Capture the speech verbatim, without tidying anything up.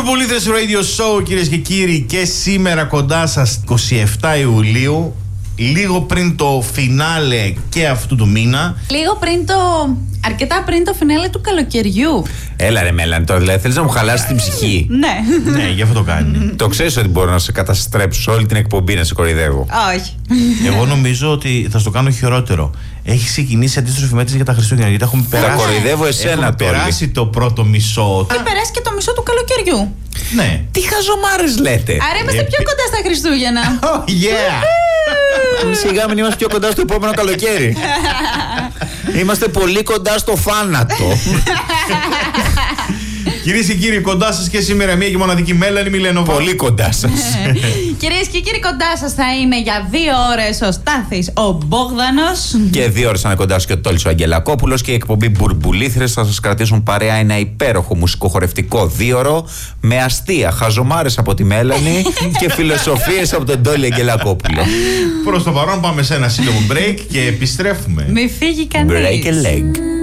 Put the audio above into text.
Μπουρμπουλίδες Radio Show, κυρίες και κύριοι, και σήμερα κοντά σας είκοσι επτά Ιουλίου, λίγο πριν το φινάλε και αυτού του μήνα. Λίγο πριν το... αρκετά πριν το φινάλε του καλοκαιριού. Έλα ρε Μέλανη, τώρα δηλαδή θέλεις να μου χαλάσεις την ψυχή. Ναι. Ναι, γι' αυτό το κάνει. Το ξέρεις ότι μπορώ να σε καταστρέψω όλη την εκπομπή, να σε κοροϊδεύω. Όχι. Εγώ νομίζω ότι θα στο κάνω χειρότερο. Έχει ξεκινήσει αντίστροφη μέτρηση για τα Χριστούγεννα. Γιατί έχουμε περάσει. Θα κοροιδεύω εσένα έχουμε τώρα. περάσει το πρώτο μισό. Και περάσει και το μισό του καλοκαιριού. Ναι. Τι χαζομάρες λέτε. Άρα είμαστε πιο κοντά στα Χριστούγεννα. Oh, yeah! Σιγά μην είμαστε πιο κοντά στο επόμενο καλοκαίρι. Είμαστε πολύ κοντά στο θάνατο. Κυρίες και κύριοι, κοντά σας και σήμερα μία και μοναδική Μέλανη Μιλένοβα. Πολύ κοντά σας. Κυρίες και κύριοι, κοντά σας θα είναι για δύο ώρες ο Στάθης ο Μπόγδανος. Και δύο ώρες θα είναι κοντά σου και ο Τόλης ο Αγγελακόπουλος. Και η εκπομπή Μπουρμπουλήθρες θα σας κρατήσουν παρέα ένα υπέροχο μουσικοχορευτικό δίωρο με αστεία, χαζομάρες από τη Μέλανη και φιλοσοφίες από τον Τόλη Αγγελακόπουλο. Προς το παρόν πάμε σε ένα σύντομο break και επιστρέφουμε. Μη φύγει κανείς. Break a leg.